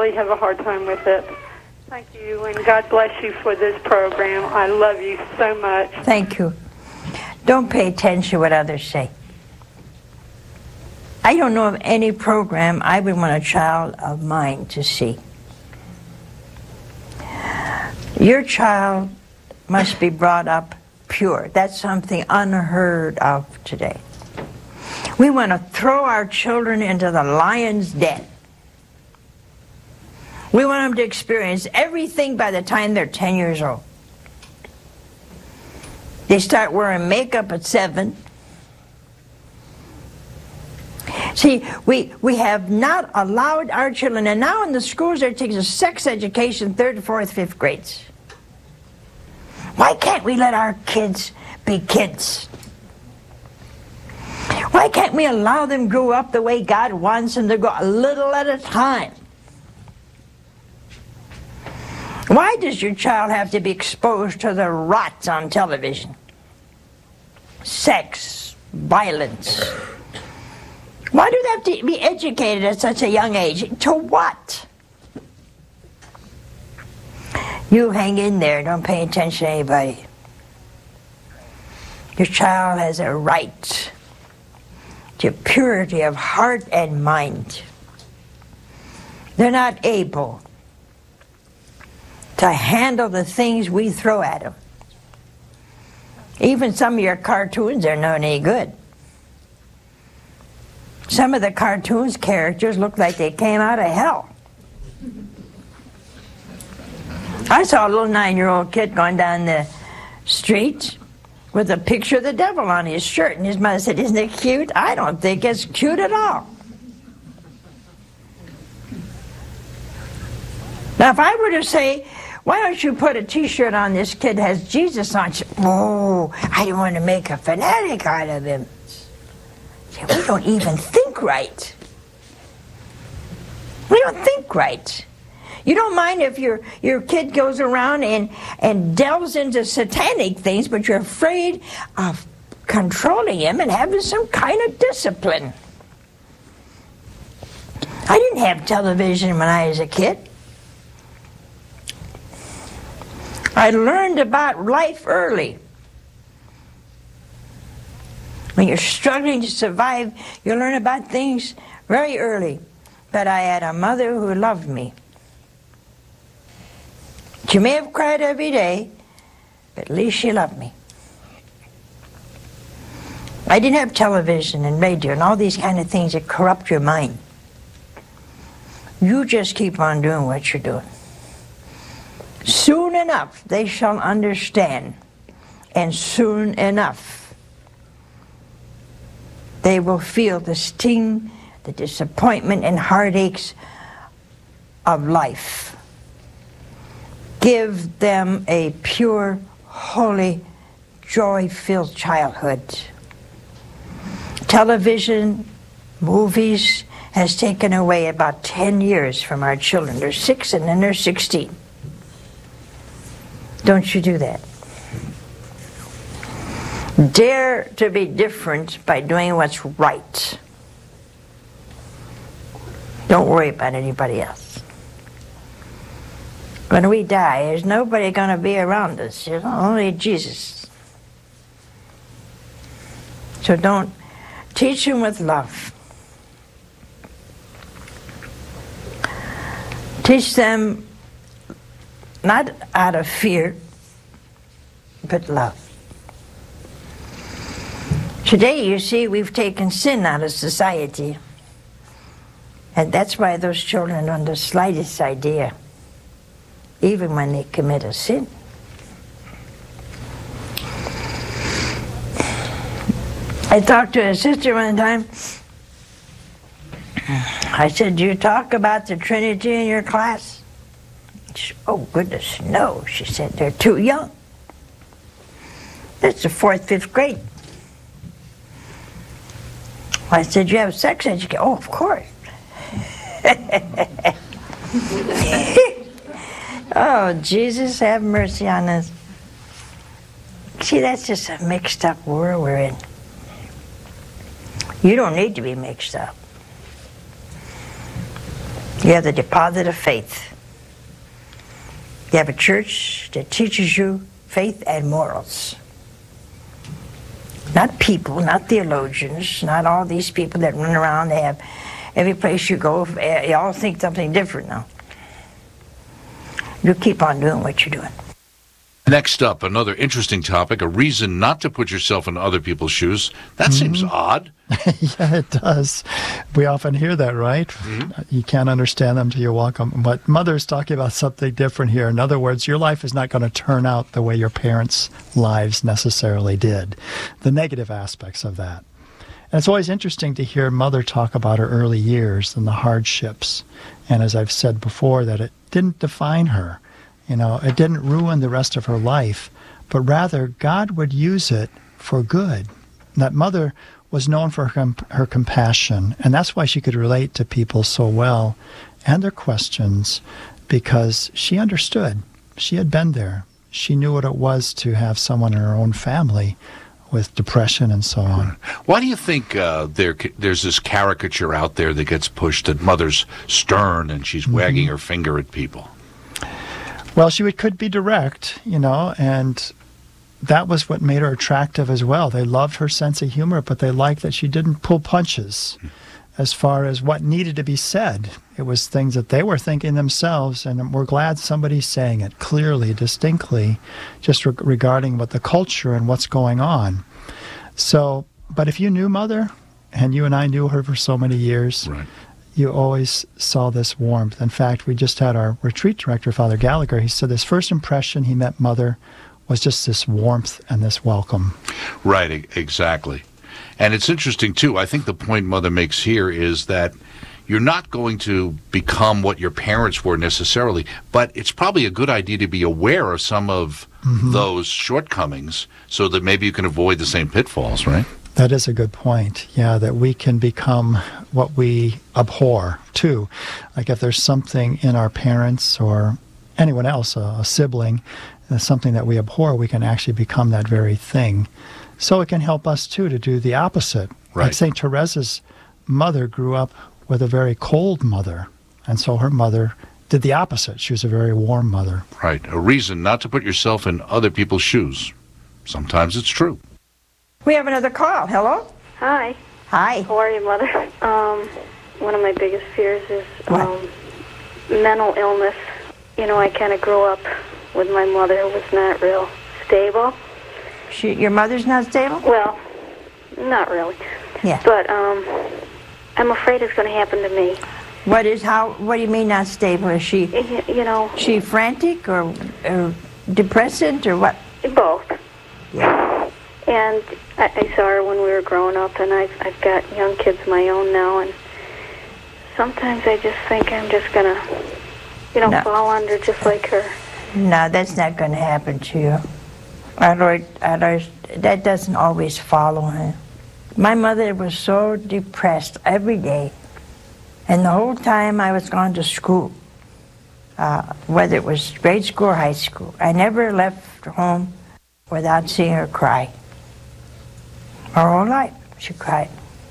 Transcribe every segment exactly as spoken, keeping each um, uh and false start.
really have a hard time with it. Thank you, and God bless you for this program. I love you so much. Thank you. Don't pay attention to what others say. I don't know of any program I would want a child of mine to see. Your child must be brought up pure. That's something unheard of today. We want to throw our children into the lion's den. We want them to experience everything by the time they're ten years old. They start wearing makeup at seven. See, we, we have not allowed our children, and now in the schools they're taking a sex education, third, fourth, fifth grades. Why can't we let our kids be kids? Why can't we allow them grow up the way God wants them to go, a little at a time? Why does your child have to be exposed to the rot on television? Sex, violence. Why do they have to be educated at such a young age? To what? You hang in there, don't pay attention to anybody. Your child has a right to purity of heart and mind. They're not able to handle the things we throw at them. Even some of your cartoons are not any good. Some of the cartoons characters look like they came out of hell. I saw a little nine-year-old kid going down the street with a picture of the devil on his shirt, and his mother said, "Isn't it cute?" I don't think it's cute at all. Now, if I were to say, "Why don't you put a T-shirt on this kid that has Jesus on it?" Oh, I don't want to make a fanatic out of him. See, we don't even think right. We don't think right. You don't mind if your, your kid goes around and, and delves into satanic things, but you're afraid of controlling him and having some kind of discipline. I didn't have television when I was a kid. I learned about life early. When you're struggling to survive, you learn about things very early. But I had a mother who loved me. She may have cried every day, but at least she loved me. I didn't have television and radio and all these kind of things that corrupt your mind. You just keep on doing what you're doing. Soon enough, they shall understand. And soon enough, they will feel the sting, the disappointment, and heartaches of life. Give them a pure, holy, joy-filled childhood. Television, movies, has taken away about ten years from our children. They're six and then they're sixteen. Don't you do that. Dare to be different by doing what's right. Don't worry about anybody else. When we die, there's nobody going to be around us, you know, only Jesus. So don't teach them with love. Teach them not out of fear, but love. Today, you see, we've taken sin out of society. And that's why those children don't have the slightest idea, even when they commit a sin. I talked to a sister one time. I said, "Do you talk about the Trinity in your class?" She said, "Oh, goodness, no." She said, "They're too young. That's the fourth, fifth grade." I said, "You have sex education?" "Oh, of course." Oh, Jesus, have mercy on us. See, that's just a mixed up world we're in. You don't need to be mixed up. You have the deposit of faith. You have a church that teaches you faith and morals. Not people, not theologians, not all these people that run around. They have, every place you go, you all think something different now. You keep on doing what you're doing. Next up, another interesting topic, a reason not to put yourself in other people's shoes. That Mm-hmm. seems odd. Yeah, it does. We often hear that, right? Mm-hmm. You can't understand them till you walk them. But Mother's talking about something different here. In other words, your life is not going to turn out the way your parents' lives necessarily did. The negative aspects of that. And it's always interesting to hear Mother talk about her early years and the hardships. And as I've said before, that it didn't define her. You know, it didn't ruin the rest of her life, but rather God would use it for good. That Mother was known for her, her compassion, and that's why she could relate to people so well and their questions, because she understood. She had been there. She knew what it was to have someone in her own family with depression and so on. Why do you think uh, there there's this caricature out there that gets pushed that Mother's stern and she's mm-hmm. wagging her finger at people? Well, she would, could be direct, you know, and that was what made her attractive as well. They loved her sense of humor, but they liked that she didn't pull punches as far as what needed to be said. It was things that they were thinking themselves, and we're glad somebody's saying it clearly, distinctly, just re- regarding what the culture and what's going on. So, but if you knew Mother, and you and I knew her for so many years, right. You always saw this warmth. In fact, we just had our retreat director, Father Gallagher. He said his first impression he met Mother was just this warmth and this welcome. Right, e- exactly. And it's interesting, too. I think the point Mother makes here is that you're not going to become what your parents were necessarily, but it's probably a good idea to be aware of some of mm-hmm. those shortcomings so that maybe you can avoid the same pitfalls, right? That is a good point. Yeah, that we can become what we abhor, too. Like if there's something in our parents or anyone else, a, a sibling, uh, something that we abhor, we can actually become that very thing. So it can help us, too, to do the opposite. Right. Like Saint Teresa's mother grew up with a very cold mother, and so her mother did the opposite. She was a very warm mother. Right. A reason not to put yourself in other people's shoes. Sometimes it's true. We have another call. Hello? Hi. Hi. How are you, Mother? Um, one of my biggest fears is um, mental illness. You know, I kind of grew up with my mother who was not real stable. She, your mother's not stable? Well, not really. Yeah. But um, I'm afraid it's going to happen to me. What is how? What do you mean not stable? Is she? You, you know. She frantic or, or depressant or what? Both. Yeah. And I, I saw her when we were growing up, and I've, I've got young kids of my own now, and sometimes I just think I'm just going to, you know, no. fall under just like her. No, that's not going to happen to you. Our Lord, our Lord, that doesn't always follow her. My mother was so depressed every day, and the whole time I was going to school, uh, whether it was grade school or high school, I never left home without seeing her cry. Her whole life, she cried.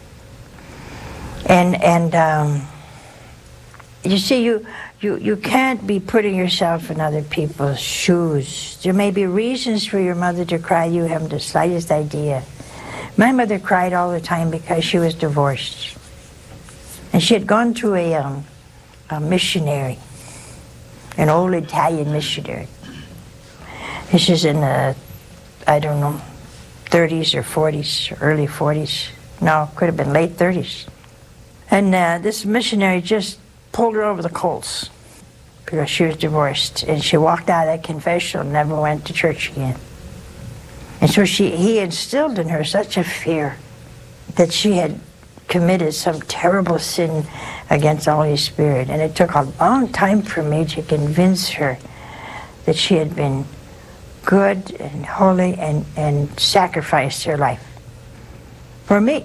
And and um, you see, you, you you can't be putting yourself in other people's shoes. There may be reasons for your mother to cry. You haven't the slightest idea. My mother cried all the time because she was divorced, and she had gone to a, um, a missionary, an old Italian missionary. This is in the, I don't know, thirties or forties, early forties. No, could have been late thirties. And uh, this missionary just pulled her over the coals because she was divorced. And she walked out of that confessional and never went to church again. And so she, he instilled in her such a fear that she had committed some terrible sin against the Holy Spirit. And it took a long time for me to convince her that she had been good and holy and, and sacrificed her life for me.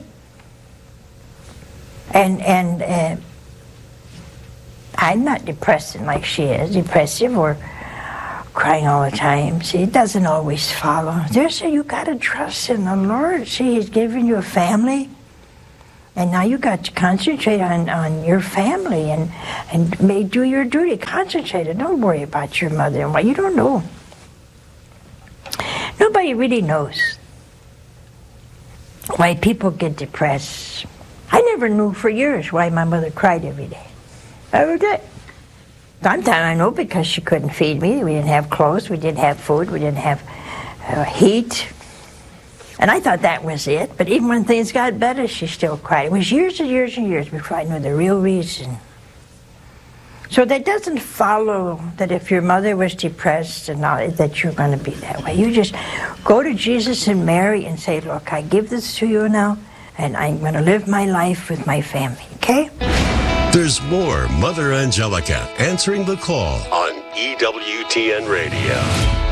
And and uh, I'm not depressing like she is, depressive or crying all the time. See, it doesn't always follow. There's a, you got to trust in the Lord. See, He's given you a family. And now you got to concentrate on, on your family and, and may do your duty. Concentrate and don't worry about your mother and what you don't know. Nobody really knows why people get depressed. I never knew for years why my mother cried every day. Every day. Sometimes I know because she couldn't feed me. We didn't have clothes. We didn't have food. We didn't have uh, heat. And I thought that was it. But even when things got better, she still cried. It was years and years and years before I knew the real reason. So that doesn't follow that if your mother was depressed and all, that you're going to be that way. You just go to Jesus and Mary and say, look, I give this to you now, and I'm going to live my life with my family, okay? There's more Mother Angelica answering the call on E W T N Radio.